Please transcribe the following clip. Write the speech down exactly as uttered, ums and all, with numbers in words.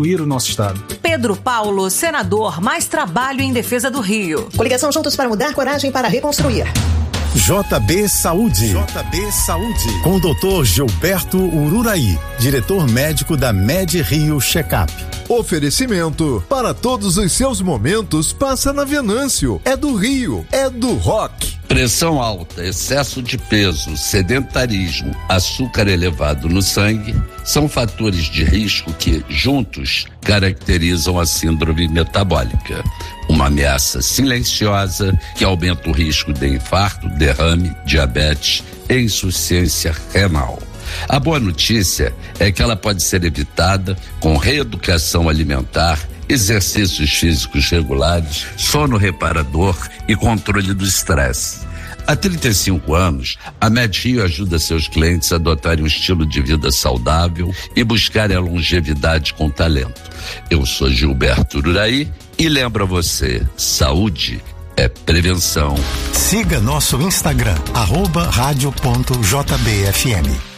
destruir o nosso estado. Pedro Paulo, senador, mais trabalho em defesa do Rio. Coligação Juntos para Mudar, coragem para reconstruir. J B Saúde. J B Saúde. Com o doutor Gilberto Ururaí, diretor médico da Med Rio Checkup. Oferecimento para todos os seus momentos, passa na Venâncio. É do Rio, é do rock. Pressão alta, excesso de peso, sedentarismo, açúcar elevado no sangue são fatores de risco que, juntos, caracterizam a síndrome metabólica. Uma ameaça silenciosa que aumenta o risco de infarto, derrame, diabetes e insuficiência renal. A boa notícia é que ela pode ser evitada com reeducação alimentar, exercícios físicos regulares, sono reparador e controle do estresse. Há trinta e cinco anos, a Med Rio ajuda seus clientes a adotarem um estilo de vida saudável e buscarem a longevidade com talento. Eu sou Gilberto Ururaí e lembro a você, saúde é prevenção. Siga nosso Instagram, arroba rádio ponto J B F M.